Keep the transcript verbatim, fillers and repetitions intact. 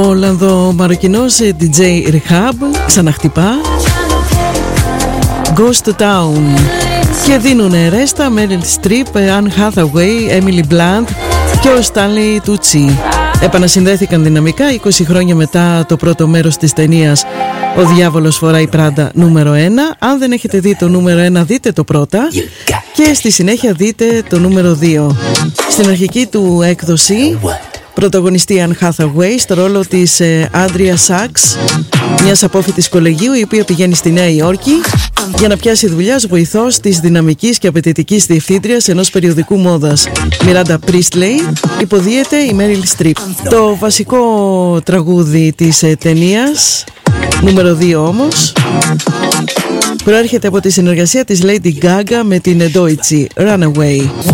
Ολλανδο-Μαροκινός ντι τζέι Rehab ξαναχτυπά Ghost Town και δίνουνε ρέστα Meryl Streep, Anne Hathaway, Emily Blunt και ο Stanley Tucci. Επανασυνδέθηκαν δυναμικά είκοσι χρόνια μετά το πρώτο μέρος της ταινίας «Ο Διάβολος φοράει Πράντα» νούμερο ένα. Αν δεν έχετε δει το νούμερο ένα, δείτε το πρώτα και στη συνέχεια δείτε το νούμερο δύο. Στην αρχική του έκδοση πρωταγωνιστεί Anne Hathaway στο ρόλο της Andrea Sachs, μιας απόφοιτης κολεγίου η οποία πηγαίνει στη Νέα Υόρκη για να πιάσει δουλειά ως βοηθός της δυναμικής και απαιτητικής διευθύντριας ενός περιοδικού μόδας. Miranda Priestley υποδίεται η Meryl Streep. Το βασικό τραγούδι της ταινίας, νούμερο δύο όμως, προέρχεται από τη συνεργασία της Lady Gaga με την Deutsche, Runaway.